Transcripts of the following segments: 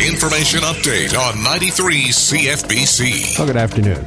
Information update on 93 CFBC. Good afternoon.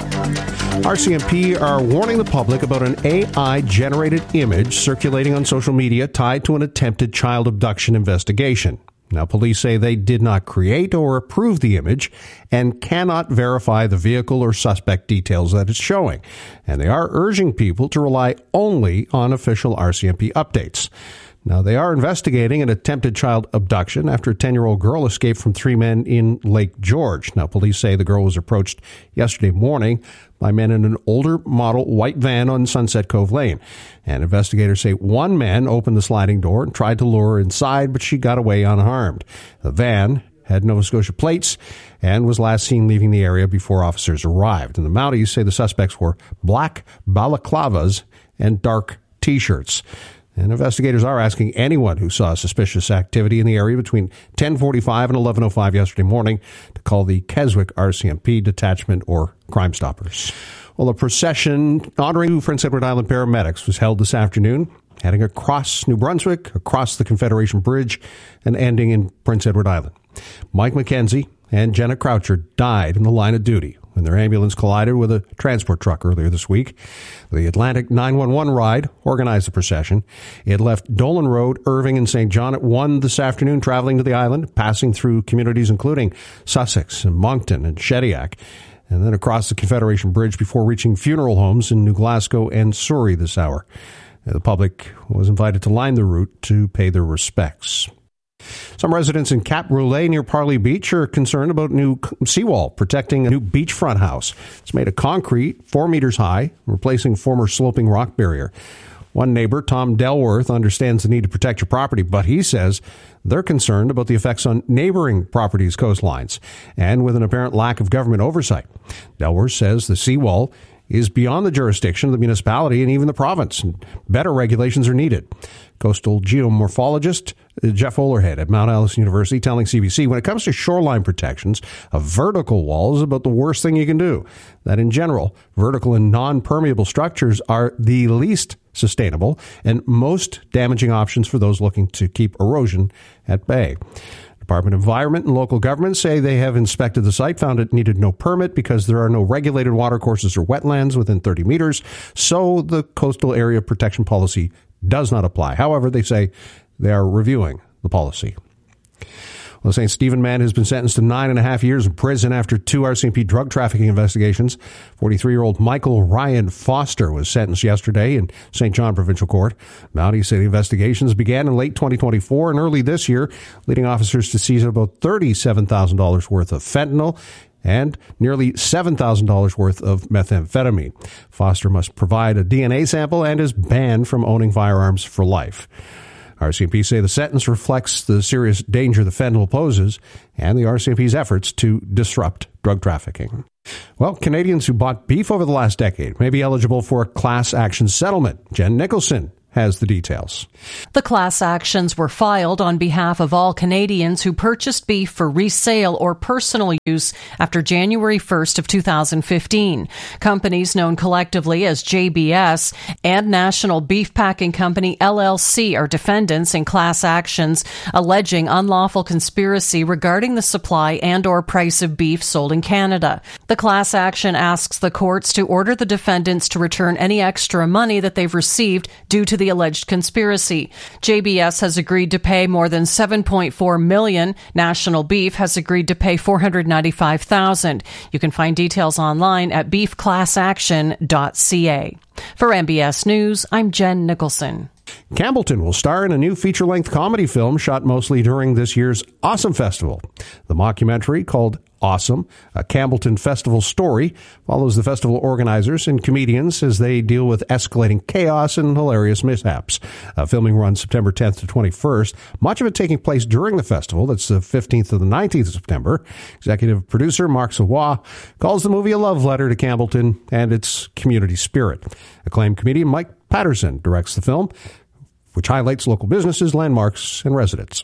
RCMP are warning the public about an AI-generated image circulating on social media tied to an attempted child abduction investigation. Now, police say they did not create or approve the image and cannot verify the vehicle or suspect details that it's showing. And they are urging people to rely only on official RCMP updates. Now, they are investigating an attempted child abduction after a 10-year-old girl escaped from 3 men in Lake George. Now, police say the girl was approached yesterday morning by men in an older model white van on Sunset Cove Lane. And investigators say one man opened the sliding door and tried to lure her inside, but she got away unharmed. The van had Nova Scotia plates and was last seen leaving the area before officers arrived. And the Mounties say the suspects wore black balaclavas and dark T-shirts. And investigators are asking anyone who saw suspicious activity in the area between 10:45 and 11:05 yesterday morning to call the Keswick RCMP detachment or Crime Stoppers. Well, a procession honoring Prince Edward Island paramedics was held this afternoon, heading across New Brunswick, across the Confederation Bridge, and ending in Prince Edward Island. Mike McKenzie and Jenna Croucher died in the line of duty when their ambulance collided with a transport truck earlier this week. The Atlantic 911 ride organized the procession. It left Dolan Road, Irving, and St. John at 1 this afternoon, traveling to the island, passing through communities including Sussex and Moncton and Shediac, and then across the Confederation Bridge before reaching funeral homes in New Glasgow and Surrey this hour. The public was invited to line the route to pay their respects. Some residents in Cap Brûlé near Parley Beach are concerned about new seawall protecting a new beachfront house. It's made of concrete, 4 meters high, replacing former sloping rock barrier. One neighbor, Tom Delworth, understands the need to protect your property, but he says they're concerned about the effects on neighboring properties' coastlines and with an apparent lack of government oversight. Delworth says the seawall is beyond the jurisdiction of the municipality and even the province, and better regulations are needed. Coastal geomorphologist Jeff Olerhead at Mount Allison University telling CBC, when it comes to shoreline protections, a vertical wall is about the worst thing you can do. That in general, vertical and non-permeable structures are the least sustainable and most damaging options for those looking to keep erosion at bay. Department of Environment and local governments say they have inspected the site, found it needed no permit because there are no regulated watercourses or wetlands within 30 meters, so the coastal area protection policy does not apply. However, they say they are reviewing the policy. Well, St. Stephen man has been sentenced to 9.5 years in prison after 2 RCMP drug trafficking investigations. 43-year-old Michael Ryan Foster was sentenced yesterday in St. John Provincial Court. Mounties say the investigations began in late 2024 and early this year, leading officers to seize about $37,000 worth of fentanyl and nearly $7,000 worth of methamphetamine. Foster must provide a DNA sample and is banned from owning firearms for life. RCMP say the sentence reflects the serious danger the fentanyl poses and the RCMP's efforts to disrupt drug trafficking. Well, Canadians who bought beef over the last decade may be eligible for a class action settlement. Jen Nicholson has the details. The class actions were filed on behalf of all Canadians who purchased beef for resale or personal use after January 1st of 2015. Companies known collectively as JBS and National Beef Packing Company LLC are defendants in class actions alleging unlawful conspiracy regarding the supply and or price of beef sold in Canada. The class action asks the courts to order the defendants to return any extra money that they've received due to the alleged conspiracy. JBS has agreed to pay more than $7.4 million. National Beef has agreed to pay $495,000. You can find details online at beefclassaction.ca. For MBS News, I'm Jen Nicholson. Campbellton will star in a new feature-length comedy film shot mostly during this year's Awesome Festival. The mockumentary, called Awesome, a Campbellton Festival story, follows the festival organizers and comedians as they deal with escalating chaos and hilarious mishaps. Filming runs September 10th to 21st, much of it taking place during the festival. That's the 15th to the 19th of September. Executive producer Mark Savoy calls the movie a love letter to Campbellton and its community spirit. Acclaimed comedian Mike Patterson directs the film, which highlights local businesses, landmarks, and residents.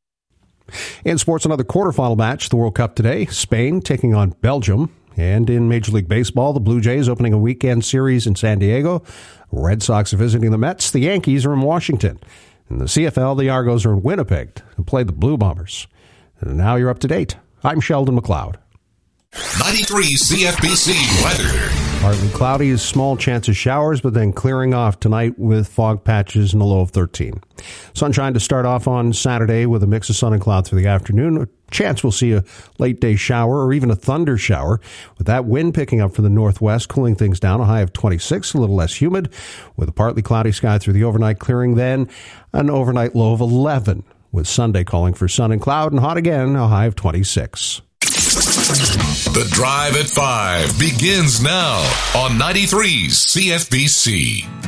In sports, another quarterfinal match, the World Cup today. Spain taking on Belgium. And in Major League Baseball, the Blue Jays opening a weekend series in San Diego. Red Sox are visiting the Mets. The Yankees are in Washington. In the CFL, the Argos are in Winnipeg to play the Blue Bombers. And now you're up to date I'm Sheldon McLeod. 93 CFBC weather. Partly cloudy, a small chance of showers, but then clearing off tonight with fog patches and a low of 13. Sunshine to start off on Saturday with a mix of sun and cloud through the afternoon. A chance we'll see a late day shower or even a thunder shower, with that wind picking up from the northwest, cooling things down. A high of 26, a little less humid, with a partly cloudy sky through the overnight, clearing then an overnight low of 11, with Sunday calling for sun and cloud and hot again, a high of 26. The Drive at 5 begins now on 93 CFBC.